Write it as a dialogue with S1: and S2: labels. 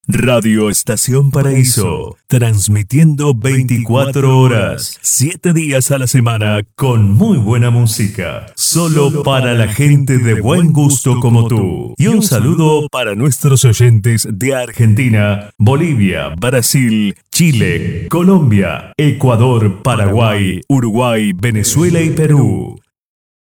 S1: Radio Estación Paraíso, transmitiendo 24 horas, 7 días a la semana, con muy buena música, solo para la gente de buen gusto como tú. Y un saludo para nuestros oyentes de Argentina, Bolivia, Brasil, Chile, Colombia, Ecuador, Paraguay, Uruguay, Venezuela y Perú.